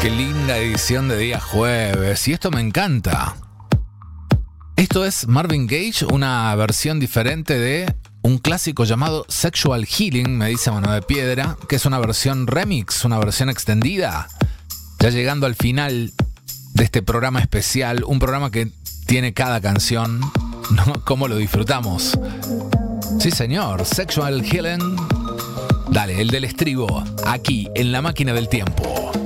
Qué linda edición de día jueves. Y esto me encanta. Esto es Marvin Gaye, una versión diferente de un clásico llamado Sexual Healing, me dice Mano de Piedra, que es una versión remix, una versión extendida. Ya llegando al final de este programa especial, un programa que tiene cada canción, ¿no? ¿Cómo lo disfrutamos? Sí, señor, Sexual Healing. Dale, el del estribo, aquí en la máquina del tiempo.